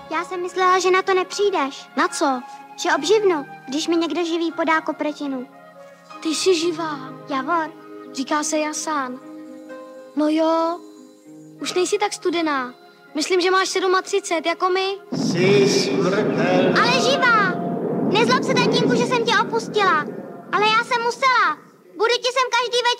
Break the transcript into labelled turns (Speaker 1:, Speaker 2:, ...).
Speaker 1: Já jsem myslela, že na to nepřijdeš.
Speaker 2: Na co?
Speaker 1: Že obživnu, když mi někdo živý podá kopretinu.
Speaker 2: Ty jsi živá.
Speaker 1: Javor.
Speaker 2: Říká se Jasán. No jo, už nejsi tak studená. Myslím, že máš 37, jako my.
Speaker 3: Jsi smrtelná.
Speaker 1: Ale živá! Nezlob se, tatínku, že jsem tě opustila. Ale já jsem musela. Budu ti sem každý večer